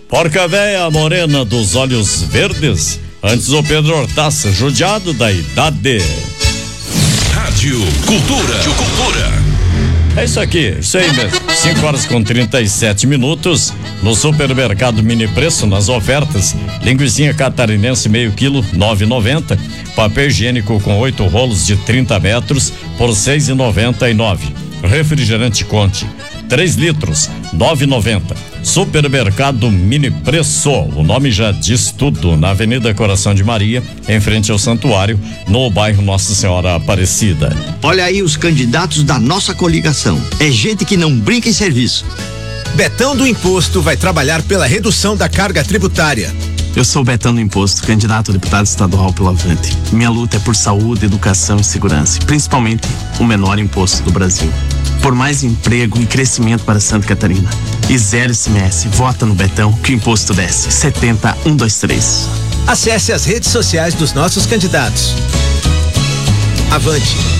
Porca véia morena dos olhos verdes, antes o Pedro Hortaça, judiado da idade. Rádio Cultura. É isso aqui, isso aí mesmo. 5:37. No supermercado Mini Preço, nas ofertas, linguicinha catarinense meio quilo, 9,90. Papel higiênico com 8 rolos de 30 metros por 6,99. Refrigerante Conte, 3 litros, 9,90. Supermercado Mini Preço, o nome já diz tudo, na Avenida Coração de Maria, em frente ao Santuário, no bairro Nossa Senhora Aparecida. Olha aí os candidatos da nossa coligação. É gente que não brinca em serviço. Betão do Imposto vai trabalhar pela redução da carga tributária. Eu sou o Betão do Imposto, candidato a deputado estadual pelo Avante. Minha luta é por saúde, educação e segurança, principalmente o menor imposto do Brasil. Por mais emprego e crescimento para Santa Catarina. E 0 ICMS, vota no Betão que o imposto desce. 70-123. Acesse as redes sociais dos nossos candidatos. Avante.